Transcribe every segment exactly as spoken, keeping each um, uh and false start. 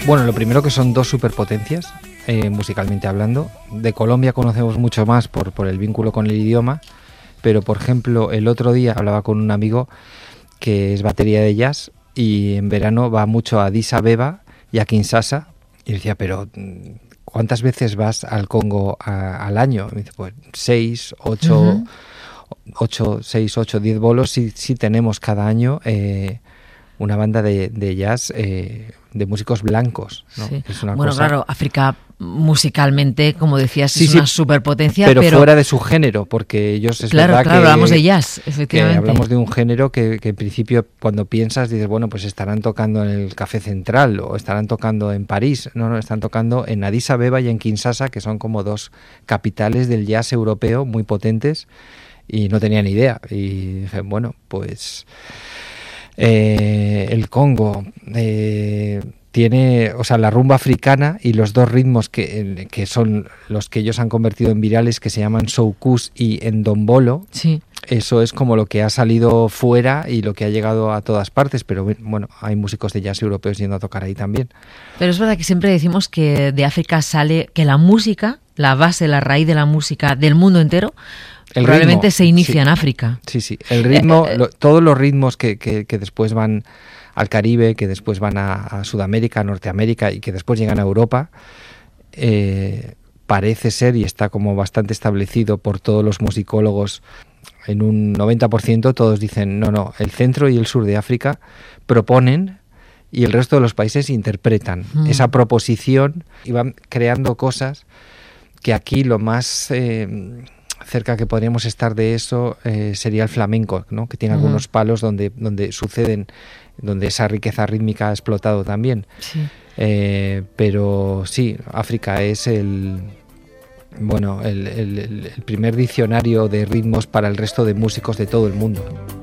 Bueno, lo primero que son dos superpotencias, eh, musicalmente hablando. De Colombia conocemos mucho más por, por el vínculo con el idioma, pero por ejemplo el otro día hablaba con un amigo que es batería de jazz y en verano va mucho a Addis Abeba y a Kinshasa y decía, pero ¿cuántas veces vas al Congo a, al año? Y me dice, pues seis, ocho, uh-huh. ocho, seis, ocho, diez bolos sí, sí tenemos cada año. Eh, una banda de, de jazz eh, de músicos blancos, ¿no? Sí. Es una bueno, cosa... claro, África musicalmente, como decías, sí, es sí, una superpotencia, pero, pero fuera de su género, porque ellos es claro, verdad claro, que hablamos de jazz, efectivamente. Que hablamos de un género que, que en principio cuando piensas dices, bueno, pues estarán tocando en el Café Central o estarán tocando en París. No, no, están tocando en Addis Abeba y en Kinshasa, que son como dos capitales del jazz europeo muy potentes, y no tenía ni idea. Y dije, bueno, pues eh, el Congo eh, tiene, o sea, la rumba africana y los dos ritmos que, que son los que ellos han convertido en virales, que se llaman soukous y endombolo. Sí. Eso es como lo que ha salido fuera y lo que ha llegado a todas partes, pero bueno, hay músicos de jazz europeos yendo a tocar ahí también. Pero es verdad que siempre decimos que de África sale, que la música, la base, la raíz de la música del mundo entero, el probablemente ritmo, se inicia sí, en África. Sí, sí, el ritmo, eh, lo, todos los ritmos que, que, que después van al Caribe, que después van a, a Sudamérica, a Norteamérica y que después llegan a Europa, eh, parece ser, y está como bastante establecido por todos los musicólogos, en un noventa por ciento todos dicen, no, no, el centro y el sur de África proponen y el resto de los países interpretan mm. esa proposición y van creando cosas que aquí lo más eh, cerca que podríamos estar de eso eh, sería el flamenco, ¿no? Que tiene mm. algunos palos donde, donde suceden, donde esa riqueza rítmica ha explotado también. Sí. Eh, pero sí, África es el... Bueno, el, el, el primer diccionario de ritmos para el resto de músicos de todo el mundo.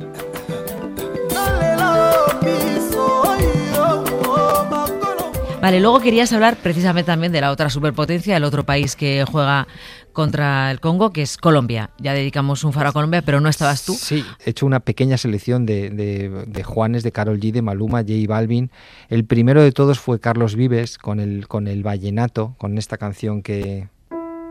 Vale, luego querías hablar precisamente también de la otra superpotencia, el otro país que juega contra el Congo, que es Colombia. Ya dedicamos un faro a Colombia, pero no estabas tú. Sí, he hecho una pequeña selección de, de, de Juanes, de Karol G, de Maluma, J Balvin. El primero de todos fue Carlos Vives con el, con el vallenato, con esta canción que...